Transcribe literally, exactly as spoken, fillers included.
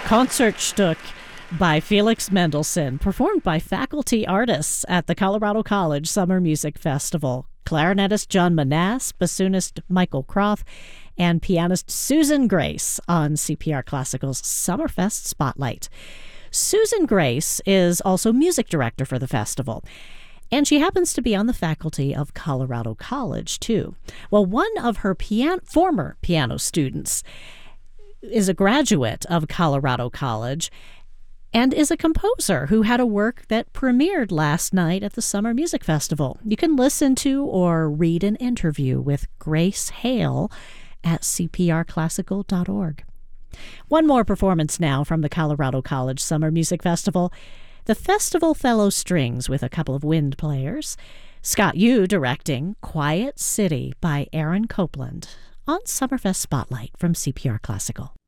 Concertstück by Felix Mendelssohn, performed by faculty artists at the Colorado College Summer Music Festival. Clarinetist John Manasse, bassoonist Michael Croth, and pianist Susan Grace on C P R Classical's Summerfest Spotlight. Susan Grace is also music director for the festival, and she happens to be on the faculty of Colorado College, too. Well, one of her pian- former piano students is a graduate of Colorado College and is a composer who had a work that premiered last night at the Summer Music Festival. You can listen to or read an interview with Grace Hale at c p r classical dot org. One more performance now from the Colorado College Summer Music Festival. The festival fellow strings with a couple of wind players. Scott Yu directing Quiet City by Aaron Copland on Summerfest Spotlight from C P R Classical.